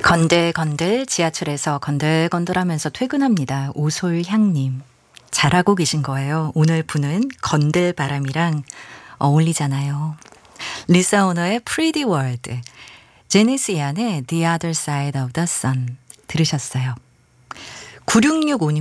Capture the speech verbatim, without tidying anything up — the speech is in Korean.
건들건들 지하철에서 건들건들하면서 퇴근합니다. 오솔향님. 잘하고 계신 거예요. 오늘 부는 건들바람이랑 어울리잖아요. 리사 오너의 Pretty World, 제니스 이안의 The Other Side of the Sun 들으셨어요. 구육육오 님